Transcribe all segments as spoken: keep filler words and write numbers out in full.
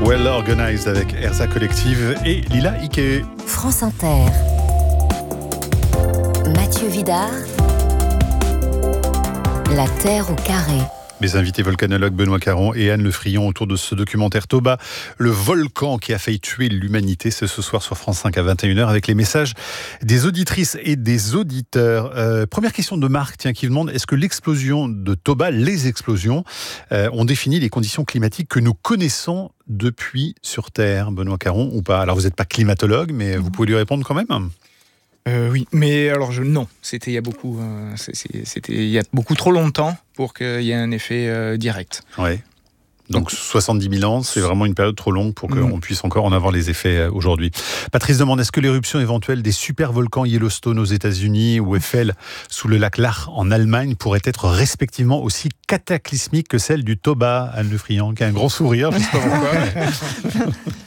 Well Organized avec Erza Collective et Lila Ike. France Inter. Mathieu Vidard. La Terre au carré. Mes invités volcanologues Benoît Caron et Anne Le Frion autour de ce documentaire Toba, le volcan qui a failli tuer l'humanité. C'est ce soir sur France cinq à vingt et une heures avec les messages des auditrices et des auditeurs. Euh, première question de Marc, tiens, qui demande, est-ce que l'explosion de Toba, les explosions, euh, ont défini les conditions climatiques que nous connaissons depuis sur Terre, Benoît Caron, ou pas? Alors vous n'êtes pas climatologue, mais vous pouvez lui répondre quand même. Euh, oui, mais alors je, non, c'était il y a beaucoup, euh, c'est, c'est, c'était il y a beaucoup trop longtemps pour qu'il y ait un effet euh, direct. Oui. Donc soixante-dix mille ans, c'est vraiment une période trop longue pour qu'on mmh. puisse encore en avoir les effets aujourd'hui. Patrice demande, est-ce que l'éruption éventuelle des supervolcans Yellowstone aux États-Unis ou Eiffel sous le lac Lach en Allemagne pourrait être respectivement aussi cataclysmique que celle du Toba? Anne Le Frion, qui a un grand sourire, je ne sais pas pourquoi. Mais...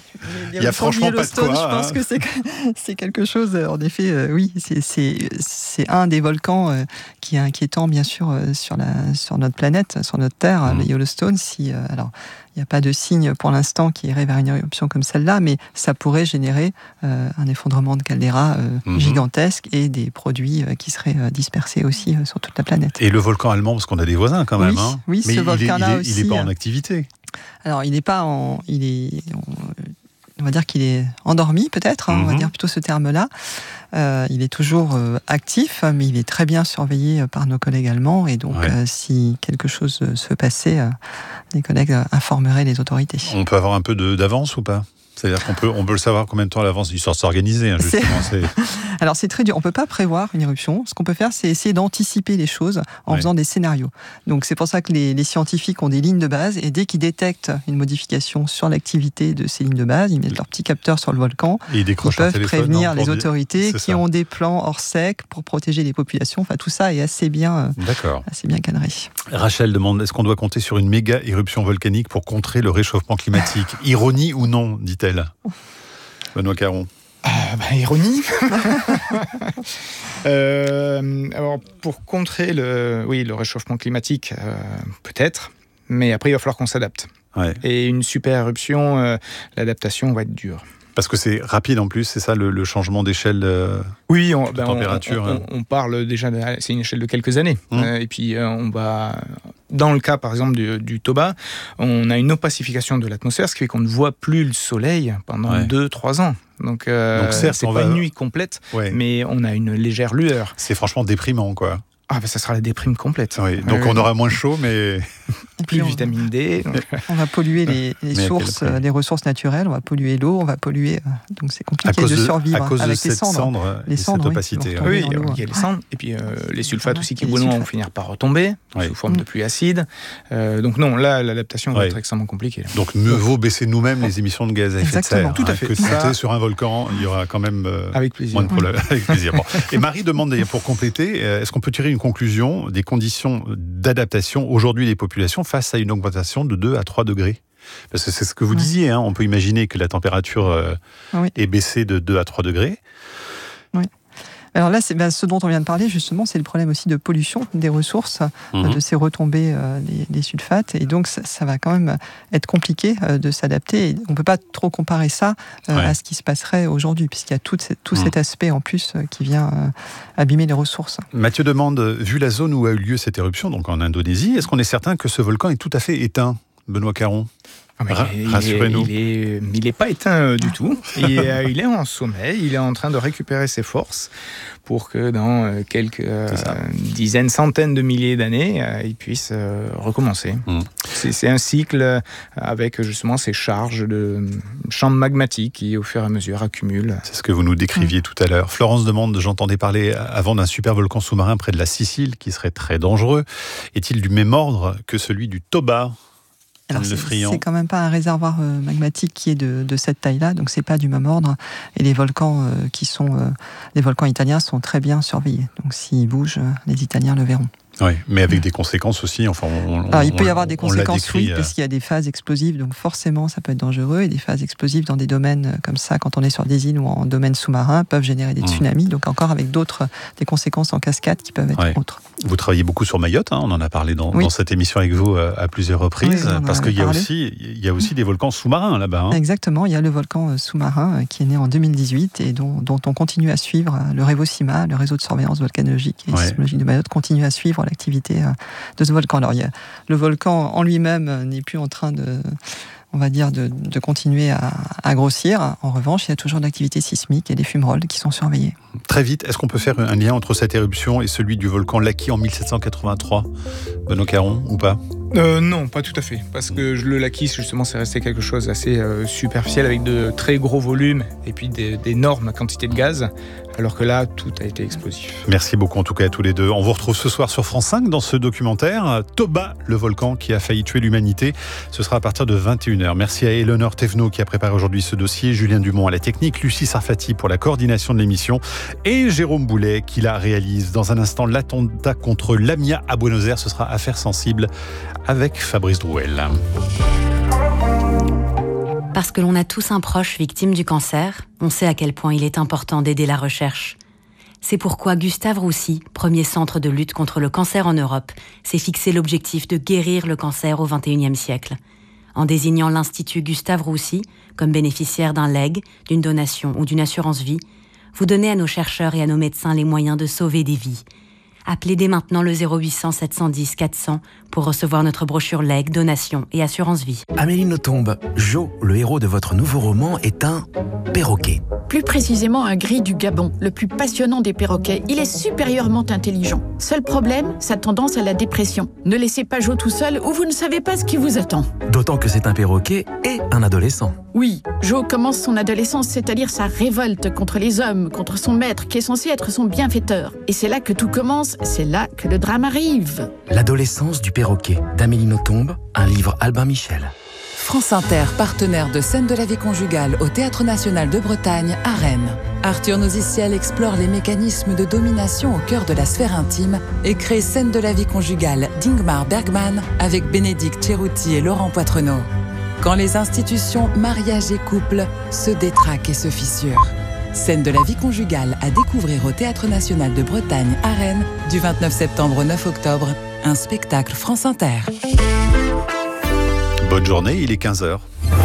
Il y a franchement pas de quoi. Je pense hein. que c'est, c'est quelque chose, en effet, euh, oui, c'est, c'est, c'est un des volcans euh, qui est inquiétant, bien sûr, euh, sur, la, sur notre planète, sur notre Terre, mmh. le Yellowstone. Si, euh, alors, il n'y a pas de signe pour l'instant qui irait vers une éruption comme celle-là, mais ça pourrait générer euh, un effondrement de caldeira euh, mmh. gigantesque et des produits euh, qui seraient euh, dispersés aussi euh, sur toute la planète. Et le volcan allemand, parce qu'on a des voisins quand même. Oui, hein. oui mais ce il volcan-là est, il est, aussi. Il n'est pas en activité. Alors, il n'est pas en... Il est, on, on va dire qu'il est endormi peut-être, hein, mm-hmm. on va dire plutôt ce terme-là. Euh, il est toujours euh, actif, mais il est très bien surveillé euh, par nos collègues allemands. Et donc, ouais. euh, si quelque chose euh, se passait, euh, les collègues euh, informaient les autorités. On peut avoir un peu de, d'avance ou pas ? C'est-à-dire qu'on peut, on peut le savoir combien de temps à l'avance, histoire de s'organiser, hein, justement. C'est... c'est... Alors c'est très dur, on ne peut pas prévoir une éruption. Ce qu'on peut faire, c'est essayer d'anticiper les choses en ouais. faisant des scénarios. Donc c'est pour ça que les, les scientifiques ont des lignes de base, et dès qu'ils détectent une modification sur l'activité de ces lignes de base, ils mettent leur petit capteur sur le volcan, et ils, ils peuvent prévenir non, les autorités qui ça. ont des plans hors sec pour protéger les populations. Enfin tout ça est assez bien, D'accord. assez bien cadré. Rachel demande, est-ce qu'on doit compter sur une méga éruption volcanique pour contrer le réchauffement climatique ? Ironie ou non, dit-elle. Benoît Caron. Euh, bah, ironie. euh, alors, pour contrer le, oui, le réchauffement climatique, euh, peut-être, mais après, il va falloir qu'on s'adapte. Ouais. Et une super éruption, euh, l'adaptation va être dure. Parce que c'est rapide en plus, c'est ça le, le changement d'échelle de, oui, on, de ben température. On, on, on parle déjà, de, c'est une échelle de quelques années. Mmh. Euh, et puis euh, on va, dans le cas par exemple du, du Toba, on a une opacification de l'atmosphère, ce qui fait qu'on ne voit plus le soleil pendant ouais. deux trois ans. Donc, euh, Donc certes, c'est pas va... une nuit complète, ouais. mais on a une légère lueur. C'est franchement déprimant, quoi. Ah ben ça sera la déprime complète. Oui, donc euh, on aura moins chaud, mais plus de vitamine D. Donc... On va polluer les, les sources, les ressources naturelles. On va polluer l'eau, on va polluer. Donc c'est compliqué de, de survivre à cause avec de les cette cendres. cendre, les cendres, cette opacité. Oui, oui il y a les cendres et puis euh, les sulfates aussi qui au bout vont finir par retomber oui. sous forme de pluie acide. Euh, donc non, là l'adaptation oui. va être extrêmement compliquée. Là. Donc mieux vaut baisser nous-mêmes les émissions de gaz à effet de serre. Tout à fait. Que de monter sur un volcan, il y aura quand même avec plaisir. moins de problèmes. Avec plaisir. Et Marie demande d'ailleurs pour compléter, est-ce qu'on peut tirer une conclusion des conditions d'adaptation aujourd'hui des populations face à une augmentation de deux à trois degrés. Parce que c'est ce que vous ouais. disiez, hein, on peut imaginer que la température euh, oui. est baissée de deux à trois degrés. Oui. Alors là, c'est, ben, ce dont on vient de parler, justement, c'est le problème aussi de pollution des ressources, mmh. de ces retombées euh, des, des sulfates. Et donc, ça, ça va quand même être compliqué euh, de s'adapter. Et on ne peut pas trop comparer ça euh, ouais. à ce qui se passerait aujourd'hui, puisqu'il y a tout, tout mmh. cet aspect en plus euh, qui vient euh, abîmer les ressources. Mathieu demande, vu la zone où a eu lieu cette éruption, donc en Indonésie, est-ce qu'on est certain que ce volcan est tout à fait éteint, Benoît Caron ? Ah Ra- il, rassurez-nous. Il n'est pas éteint euh, du tout. Il est, il est en sommeil. Il est en train de récupérer ses forces pour que dans euh, quelques euh, dizaines, centaines de milliers d'années, euh, il puisse euh, recommencer. Mmh. C'est, c'est un cycle avec justement ces charges de champs magmatiques qui, au fur et à mesure, accumulent. C'est ce que vous nous décriviez mmh. tout à l'heure. Florence demande, j'entendais parler avant d'un super volcan sous-marin près de la Sicile qui serait très dangereux. Est-il du même ordre que celui du Toba ? Alors c'est, c'est quand même pas un réservoir euh, magmatique qui est de, de cette taille-là, donc c'est pas du même ordre. Et les volcans euh, qui sont, euh, les volcans italiens sont très bien surveillés. Donc s'ils bougent, euh, les Italiens le verront. Oui, mais avec des conséquences aussi. Enfin, on, Alors, il peut y on, avoir des conséquences, décrit, oui, parce qu'il y a des phases explosives, donc forcément, ça peut être dangereux. Et des phases explosives dans des domaines comme ça, quand on est sur des îles ou en domaine sous-marin, peuvent générer des tsunamis. Mmh. Donc encore avec d'autres, des conséquences en cascade qui peuvent être ouais. autres. Vous travaillez beaucoup sur Mayotte, hein, on en a parlé dans, oui. dans cette émission avec vous euh, à plusieurs reprises, oui, parce qu'il y a aussi, il y a aussi des volcans sous-marins là-bas. Hein. Exactement, il y a le volcan euh, sous-marin euh, qui est né en deux mille dix-huit et dont, dont on continue à suivre euh, le REVOSIMA, le réseau de surveillance volcanologique et ouais. sismologique de Mayotte, continue à suivre l'activité euh, de ce volcan. Alors, il y a, le volcan en lui-même euh, n'est plus en train de... on va dire, de, de continuer à, à grossir. En revanche, il y a toujours de l'activité sismique et des fumerolles qui sont surveillées. Très vite, est-ce qu'on peut faire un lien entre cette éruption et celui du volcan Laki en mille sept cent quatre-vingt-trois, Benoît Caron, ou pas ? Euh, non, pas tout à fait. Parce que le Laki, justement, c'est resté quelque chose d'assez euh, superficiel avec de très gros volumes et puis d'énormes quantités de gaz. Alors que là, tout a été explosif. Merci beaucoup en tout cas à tous les deux. On vous retrouve ce soir sur France cinq dans ce documentaire Toba, le volcan qui a failli tuer l'humanité. Ce sera à partir de vingt et une heures. Merci à Eleonore Thévenot qui a préparé aujourd'hui ce dossier, Julien Dumont à la technique, Lucie Sarfati pour la coordination de l'émission et Jérôme Boulet qui la réalise. Dans un instant, l'attentat contre Lamia à Buenos Aires, ce sera affaire sensible avec Fabrice Drouel. Parce que l'on a tous un proche victime du cancer, on sait à quel point il est important d'aider la recherche. C'est pourquoi Gustave Roussy, premier centre de lutte contre le cancer en Europe, s'est fixé l'objectif de guérir le cancer au vingt et unième siècle. En désignant l'Institut Gustave Roussy comme bénéficiaire d'un legs, d'une donation ou d'une assurance vie, vous donnez à nos chercheurs et à nos médecins les moyens de sauver des vies. Appelez dès maintenant le zéro huit cents sept cent dix quatre cents pour recevoir notre brochure legs, donation et assurance vie. Amélie Nothomb, Jo, le héros de votre nouveau roman, est un perroquet. Plus précisément un gris du Gabon, le plus passionnant des perroquets. Il est supérieurement intelligent. Seul problème, sa tendance à la dépression. Ne laissez pas Jo tout seul ou vous ne savez pas ce qui vous attend. D'autant que c'est un perroquet et un adolescent. Oui, Jo commence son adolescence, c'est-à-dire sa révolte contre les hommes, contre son maître qui est censé être son bienfaiteur. Et c'est là que tout commence, c'est là que le drame arrive. L'adolescence du perroquet, d'Amélie Nothomb, un livre Albin Michel. France Inter, partenaire de Scènes de la vie conjugale au Théâtre National de Bretagne à Rennes. Arthur Noziciel explore les mécanismes de domination au cœur de la sphère intime et crée Scènes de la vie conjugale d'Ingmar Bergman avec Bénédicte Cerutti et Laurent Poitrenaud. Quand les institutions, mariage et couple se détraquent et se fissurent. Scènes de la vie conjugale à découvrir au Théâtre National de Bretagne à Rennes du vingt-neuf septembre au neuf octobre. Un spectacle France Inter. Bonne journée, il est quinze heures.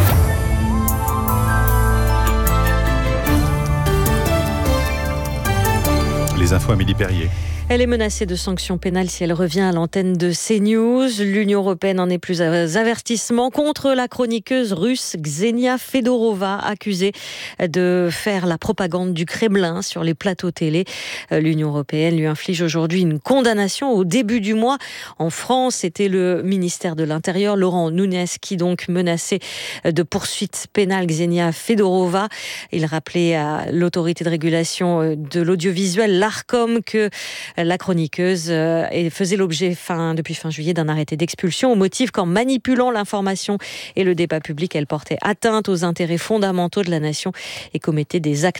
Les infos, Amélie Perrier. Elle est menacée de sanctions pénales si elle revient à l'antenne de CNews. L'Union européenne en est plus avertissement contre la chroniqueuse russe Ksenia Fedorova, accusée de faire la propagande du Kremlin sur les plateaux télé. L'Union européenne lui inflige aujourd'hui une condamnation au début du mois. En France, c'était le ministère de l'Intérieur, Laurent Nunez, qui donc menaçait de poursuites pénales Ksenia Fedorova. Il rappelait à l'autorité de régulation de l'audiovisuel, l'Arcom, que la chroniqueuse faisait l'objet fin, depuis fin juillet d'un arrêté d'expulsion au motif qu'en manipulant l'information et le débat public, elle portait atteinte aux intérêts fondamentaux de la nation et commettait des actes